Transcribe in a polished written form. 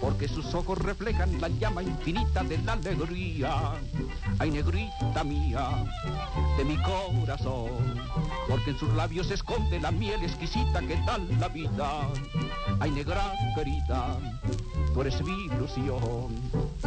porque sus ojos reflejan la llama infinita de la alegría. Ay, negrita mía, de mi corazón, porque en sus labios se esconde la miel exquisita que da la vida. Ay, negra querida, tú eres mi ilusión.